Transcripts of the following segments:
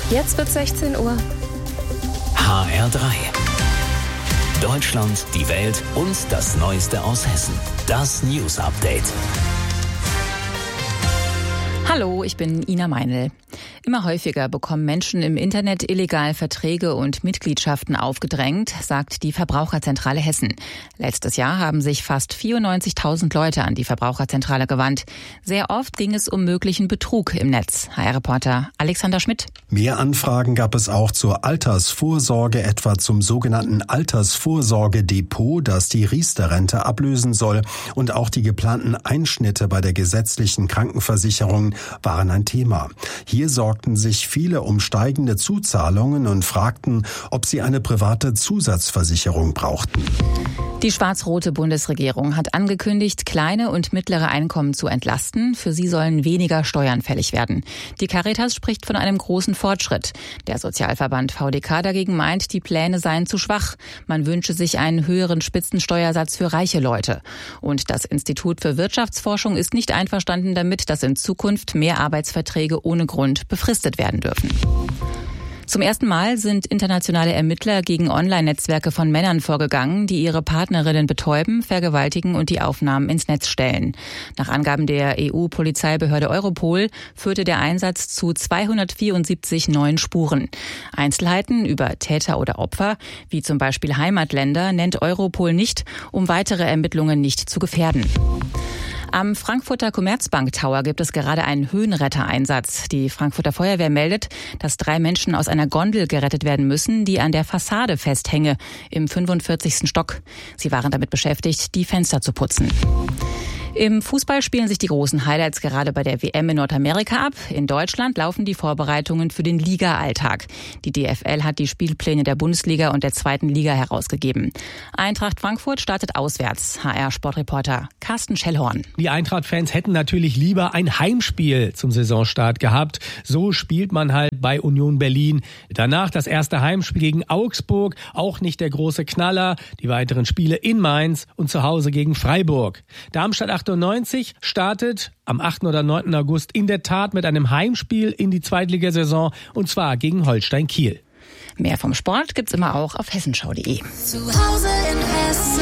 Jetzt wird 16 Uhr. HR3. Deutschland, die Welt und das Neueste aus Hessen. Das News Update. Hallo, ich bin Ina Meinl. Immer häufiger bekommen Menschen im Internet illegal Verträge und Mitgliedschaften aufgedrängt, sagt die Verbraucherzentrale Hessen. Letztes Jahr haben sich fast 94.000 Leute an die Verbraucherzentrale gewandt. Sehr oft ging es um möglichen Betrug im Netz. HR-Reporter Alexander Schmidt. Mehr Anfragen gab es auch zur Altersvorsorge, etwa zum sogenannten Altersvorsorgedepot, das die Riester-Rente ablösen soll. Und auch die geplanten Einschnitte bei der gesetzlichen Krankenversicherung waren ein Thema. Hier sorgten sich viele um steigende Zuzahlungen und fragten, ob sie eine private Zusatzversicherung brauchten. Die schwarz-rote Bundesregierung hat angekündigt, kleine und mittlere Einkommen zu entlasten. Für sie sollen weniger Steuern fällig werden. Die Caritas spricht von einem großen Fortschritt. Der Sozialverband VDK dagegen meint, die Pläne seien zu schwach. Man wünsche sich einen höheren Spitzensteuersatz für reiche Leute. Und das Institut für Wirtschaftsforschung ist nicht einverstanden damit, dass in Zukunft mehr Arbeitsverträge ohne Grund befristet werden dürfen. Zum ersten Mal sind internationale Ermittler gegen Online-Netzwerke von Männern vorgegangen, die ihre Partnerinnen betäuben, vergewaltigen und die Aufnahmen ins Netz stellen. Nach Angaben der EU-Polizeibehörde Europol führte der Einsatz zu 274 neuen Spuren. Einzelheiten über Täter oder Opfer, wie zum Beispiel Heimatländer, nennt Europol nicht, um weitere Ermittlungen nicht zu gefährden. Am Frankfurter Commerzbank Tower gibt es gerade einen Höhenrettereinsatz. Die Frankfurter Feuerwehr meldet, dass 3 Menschen aus einer Gondel gerettet werden müssen, die an der Fassade festhänge, im 45. Stock. Sie waren damit beschäftigt, die Fenster zu putzen. Im Fußball spielen sich die großen Highlights gerade bei der WM in Nordamerika ab. In Deutschland laufen die Vorbereitungen für den Liga-Alltag. Die DFL hat die Spielpläne der Bundesliga und der 2. Liga herausgegeben. Eintracht Frankfurt startet auswärts. HR-Sportreporter Carsten Schellhorn. Die Eintracht-Fans hätten natürlich lieber ein Heimspiel zum Saisonstart gehabt. So spielt man halt bei Union Berlin. Danach das erste Heimspiel gegen Augsburg. Auch nicht der große Knaller. Die weiteren Spiele in Mainz und zu Hause gegen Freiburg. Darmstadt 98 startet am 8. oder 9. August in der Tat mit einem Heimspiel in die Zweitligasaison und zwar gegen Holstein Kiel. Mehr vom Sport gibt's immer auch auf hessenschau.de. Zu Hause in Hessen.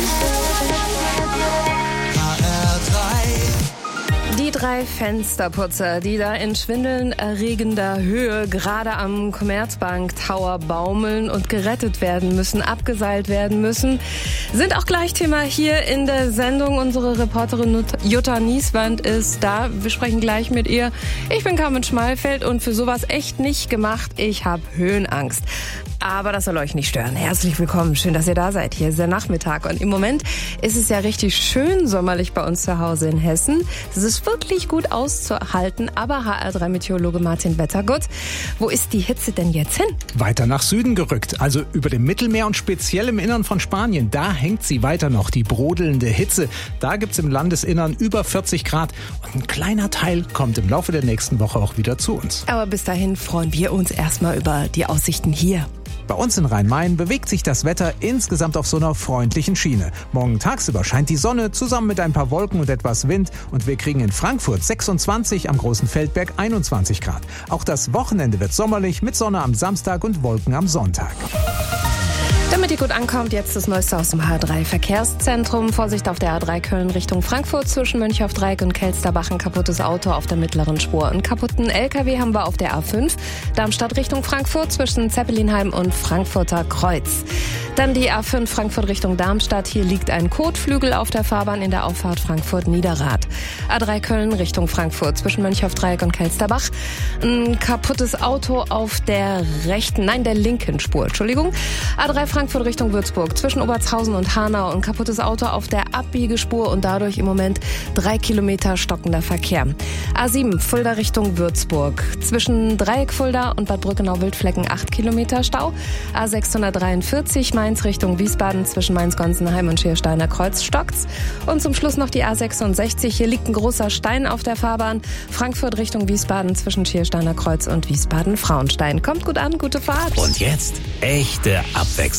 Die 3 Fensterputzer, die da in schwindelerregender Höhe gerade am Commerzbank Tower baumeln und gerettet werden müssen, abgeseilt werden müssen, sind auch gleich Thema hier in der Sendung. Unsere Reporterin Jutta Nieswand ist da. Wir sprechen gleich mit ihr. Ich bin Carmen Schmalfeld und für sowas echt nicht gemacht. Ich habe Höhenangst. Aber das soll euch nicht stören. Herzlich willkommen. Schön, dass ihr da seid. Hier ist der Nachmittag. Und im Moment ist es ja richtig schön sommerlich bei uns zu Hause in Hessen. Es ist wirklich gut auszuhalten. Aber HR3-Meteorologe Martin Wettergott, wo ist die Hitze denn jetzt hin? Weiter nach Süden gerückt. Also über dem Mittelmeer und speziell im Innern von Spanien. Da hängt sie weiter noch, die brodelnde Hitze. Da gibt's im Landesinnern über 40 Grad. Und ein kleiner Teil kommt im Laufe der nächsten Woche auch wieder zu uns. Aber bis dahin freuen wir uns erstmal über die Aussichten hier. Bei uns in Rhein-Main bewegt sich das Wetter insgesamt auf so einer freundlichen Schiene. Morgen tagsüber scheint die Sonne zusammen mit ein paar Wolken und etwas Wind und wir kriegen in Frankfurt 26, am Großen Feldberg 21 Grad. Auch das Wochenende wird sommerlich mit Sonne am Samstag und Wolken am Sonntag. Damit ihr gut ankommt, jetzt das Neueste aus dem HR3-Verkehrszentrum. Vorsicht auf der A3 Köln Richtung Frankfurt zwischen Mönchhoff-Dreieck und Kelsterbach. Ein kaputtes Auto auf der mittleren Spur. Einen kaputten LKW haben wir auf der A5. Darmstadt Richtung Frankfurt zwischen Zeppelinheim und Frankfurter Kreuz. Dann die A5 Frankfurt Richtung Darmstadt. Hier liegt ein Kotflügel auf der Fahrbahn in der Auffahrt Frankfurt-Niederrad. A3 Köln Richtung Frankfurt zwischen Mönchhoff-Dreieck und Kelsterbach. Ein kaputtes Auto auf der der linken Spur. Entschuldigung. A3 Frankfurt Richtung Würzburg zwischen Obertshausen und Hanau. Ein kaputtes Auto auf der Abbiegespur und dadurch im Moment 3 Kilometer stockender Verkehr. A7 Fulda Richtung Würzburg zwischen Dreieck Fulda und Bad Brückenau-Wildflecken 8 Kilometer Stau. A643 Mainz Richtung Wiesbaden zwischen Mainz-Gonsenheim und Schiersteiner Kreuz stockt's. Und zum Schluss noch die A66. Hier liegt ein großer Stein auf der Fahrbahn. Frankfurt Richtung Wiesbaden zwischen Schiersteiner Kreuz und Wiesbaden-Frauenstein. Kommt gut an, gute Fahrt. Und jetzt echte Abwechslung.